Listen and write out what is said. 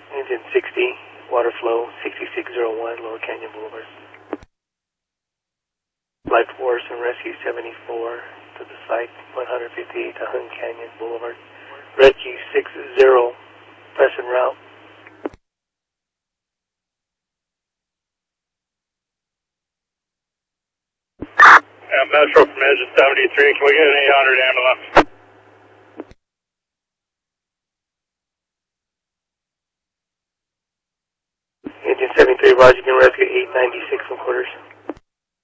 Engine 60, water flow 6601, Lower Canyon Boulevard. Life Force and Rescue 74 to the site, 158 to Hun Canyon Boulevard. Rescue 60, press en route. Metro from Engine 73, can we get an 800 ambulance? Engine 73, Roger, you can rescue 896 and quarters.